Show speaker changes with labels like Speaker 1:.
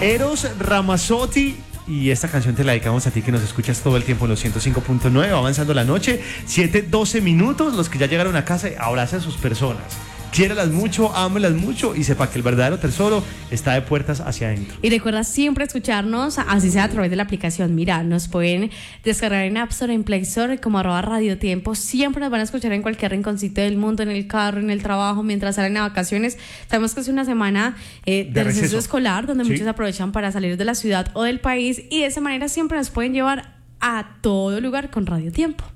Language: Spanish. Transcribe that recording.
Speaker 1: Eros Ramazzotti. Y esta canción te la dedicamos a ti que nos escuchas todo el tiempo en los 105.9. Va avanzando la noche, 7:12 minutos. Los que ya llegaron a casa, abracen a sus personas. Quiéralas mucho, ámelas mucho y sepa que el verdadero tesoro está de puertas hacia adentro.
Speaker 2: Y recuerda siempre escucharnos, así sea a través de la aplicación. Mira, nos pueden descargar en App Store, en Play Store, como @radiotiempo. Siempre nos van a escuchar en cualquier rinconcito del mundo, en el carro, en el trabajo, mientras salen a vacaciones. Sabemos que es una semana de receso escolar, donde muchos aprovechan para salir de la ciudad o del país. Y de esa manera siempre nos pueden llevar a todo lugar con Radio Tiempo.